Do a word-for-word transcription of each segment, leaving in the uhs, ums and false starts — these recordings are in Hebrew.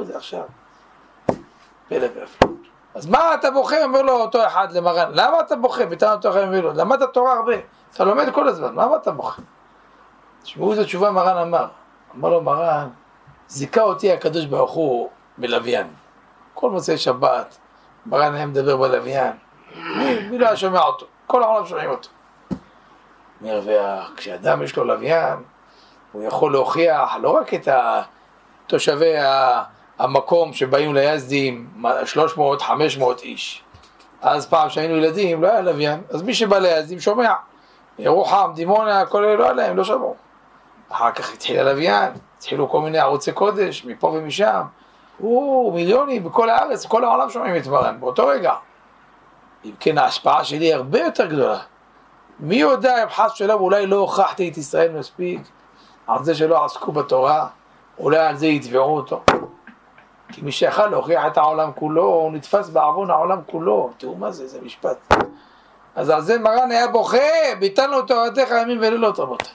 זה עכשיו. פלא והפלא. אז מה אתה בוחר? אומר לו אותו אחד למרן, למה אתה בוחר? ביטלנו אותו אחד אומר לו, למדת תורה הרבה, אתה לומד כל הזמן, למה אתה בוחר? תשמעו איזו תשובה מרן אמר, אמר לו מרן, זיכה אותי הקדוש ברוך הוא בלוויין. כל מוצאי שבת, מרן היה מדבר בלוויין, מי, מי לא היה שומע אותו? כל העולם שומעים אותו. אומר, וכשאדם יש לו לוויין, הוא יכול להוכיח לא רק את תושבי המקום שבאים ליזדים, שלוש מאות חמש מאות איש. אז פעם שהיינו ילדים, לא היה לוויין, אז מי שבא ליזדים שומע. ירוחם, דימונה, כל אלה לא היה להם, לא שמעו. אחר כך התחיל הלוויין, התחילו כל מיני ערוצי קודש, מפה ומשם. הוא מיליונים בכל הארץ, כל העולם שומעים את מרן, באותו רגע. אם כן, ההשפעה שלי היא הרבה יותר גדולה. מי יודע אם חס ושלום אולי לא הוכחתי את ישראל מספיק, על זה שלא עסקו בתורה, אולי על זה יתבעו אותו. כי מי שיכל להוכיח את העולם כולו, הוא נתפס בעוון העולם כולו. תראו מה זה, זה משפט. אז על זה מרן היה בוכה, ביטלנו תורתך ימים ולילות רבותיי.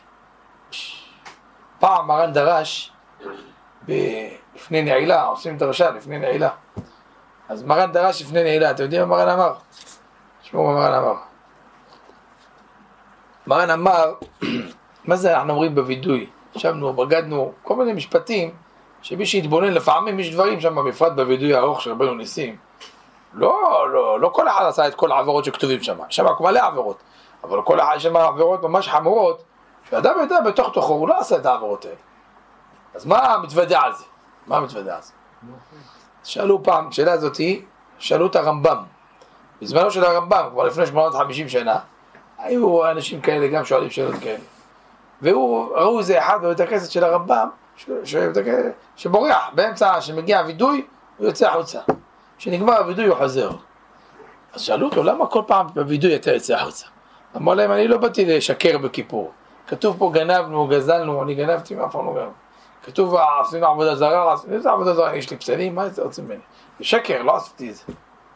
פעם מרן דרש, לפני נעילה, עושים דרשה לפני נעילה. אז מרן דרש לפני נעילה, אתם יודעים מה מרן אמר? תשמעו מה מרן אמר. מרן אמר, מה זה אנחנו אומרים בווידוי? ישבנו, בגדנו, כל מיני משפטים, שמי שהתבונן, לפעמים יש דברים שם, בפרט בווידוי הארוך של רבנו ניסים, לא, לא, לא כל אחד עשה את כל העבירות שכתובים שם, שם מלא עבירות, אבל כל אחד שם עבירות ממש חמורות, שאדם יודע בתוך תוכו, הוא לא עשה את העבירות האלה. אז מה מתוודע על זה? מה מתוודע על זה? שאלו פעם, שאלה הזאת היא, שאלו את הרמב"ם, בזמנו של הרמב"ם, כבר לפני שמונה מאות וחמישים שנה, היו אנשים כאלה גם שואלים שאלות כאלה, והוא, ראו איזה אחד בבית הכנסת של הרמב"ם, ש, ש, שבורח, באמצע שמגיע הוידוי, הוא יוצא החוצה. כשנגמר הוידוי הוא חוזר. אז שאלו אותו, למה כל פעם בוידוי אתה יוצא החוצה? אמר להם, אני לא באתי לשקר בכיפור. כתוב פה גנבנו, גזלנו, אני גנבתי, מה פעם לא גנב. כתוב, עשינו עבודה זרה, איזה עבודה זרה, יש לי פסלים, מה זה רוצים ממני? בשקר, לא עשיתי את זה.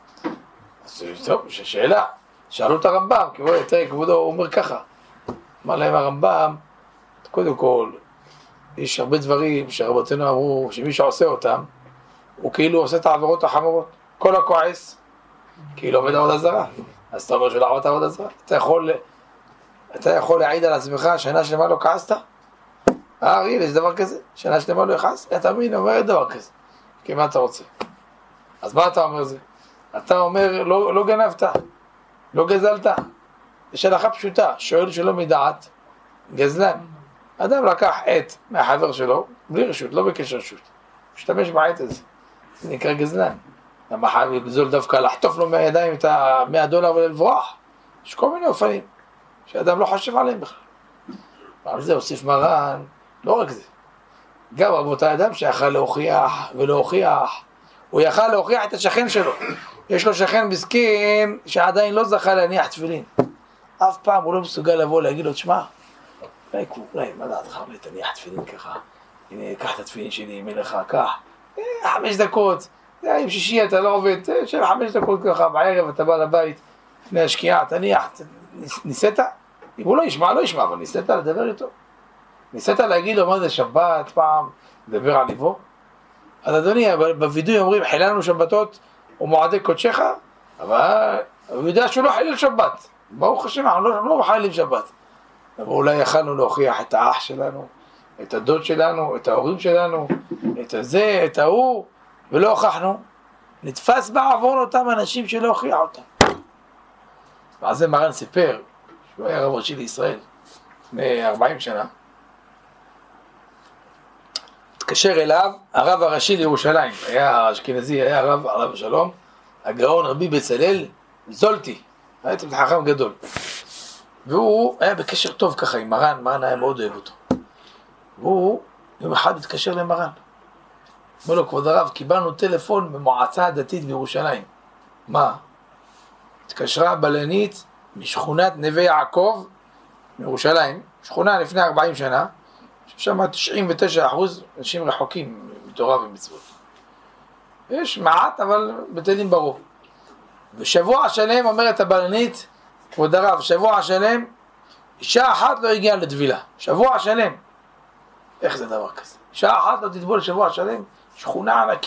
אז טוב, שאלה, שאלו את הרמב"ם, תראה, כבודו, הוא אומר ככה. אמר להם הרמב"ם, קודם כל, יש הרבה דברים שרבותינו אמרו שמי שעושה אותם, הוא כאילו עושה את העבירות החמורות. כל הכועס, כאילו עובד עבודה זרה. אז אתה אומר שלא עבוד עבודה זרה. אתה יכול, אתה יכול להעיד על עצמך שנה שלמה לא כעסת? אה, הרי, יש דבר כזה. שנה שלמה לא יכעס? אתה מבין, אומר דבר כזה. כי מה אתה רוצה? אז מה אתה אומר זה? אתה אומר, לא, לא גנבת, לא גזלת. יש הלכה פשוטה, שואל שלא מדעת, גזלן. אדם לקח עט מהחבר שלו, בלי רשות, לא בקשר רשות. משתמש בעט הזה. זה נקרא גזלן. למה חייב לגזול דווקא לחטוף לו מהידיים את ה-מאה דולר ולברוח? יש כל מיני אופנים שאדם לא חושב עליהם בכלל. ועל זה הוסיף מרן, לא רק זה. גם רבותי אדם שיכל להוכיח ולהוכיח, הוא יכל להוכיח את השכן שלו. יש לו שכן מסכן שעדיין לא זכה להניח תפילין. אף פעם הוא לא מסוגל לבוא להגיד לו, תשמע, אולי, אולי, מה דעתך? אולי תניח תפילין ככה, הנה, קח את התפילין שלי, מלך, קח, אה, חמש דקות, עם שישי אתה לא עובד, של חמש דקות ככה, בערב אתה בא לבית, לפני השקיעה, תניח, ניסית? אם הוא לא ישמע, לא ישמע, אבל ניסית לדבר איתו. ניסית להגיד לו, מה זה שבת, פעם, לדבר על ליבו? אז אדוני, בווידוי אומרים, חיללנו שבתות ומועדי קודשך, אבל הוא יודע שהוא לא חילל שבת. ברוך השם, אנחנו לא, לא מחללים שבת. אבל אולי יכלנו להוכיח את האח שלנו, את הדוד שלנו, את ההורים שלנו, את הזה, את ההוא, ולא הוכחנו. נתפס בעוון אותם אנשים שלא הוכיח אותם. ועל זה מרן סיפר, שהוא היה רב ראשי לישראל, לפני ארבעים שנה. התקשר אליו הרב הראשי לירושלים, היה אשכנזי, היה הרב עליו השלום, הגאון רבי בצלאל זולטי, היה תלמיד חכם גדול. והוא היה בקשר טוב ככה עם מרן, מרן היה מאוד אוהב אותו. והוא יום אחד התקשר למרן. אומר לו, כבוד הרב, קיבלנו טלפון במועצה הדתית בירושלים. מה? התקשרה בלנית משכונת נווה יעקב מירושלים, שכונה לפני ארבעים שנה, ששם תשעים ותשעה אחוז אנשים רחוקים מתורה ומצוות. יש מעט, אבל בטלים ברור. ושבוע שלם אומרת הבלנית, כבוד הרב, שבוע שלם, אישה אחת לא הגיעה לדבילה. שבוע שלם. איך זה דבר כזה? אישה אחת לא תטבול שבוע שלם? שכונה ענקית.